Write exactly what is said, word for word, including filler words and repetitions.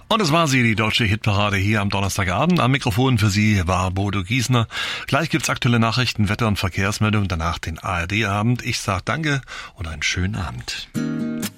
Und es war sie, die deutsche Hitparade hier am Donnerstagabend. Am Mikrofon für Sie war Bodo Giesner. Gleich gibt's aktuelle Nachrichten, Wetter- und Verkehrsmeldungen, danach den A R D-Abend. Ich sag danke und einen schönen Abend.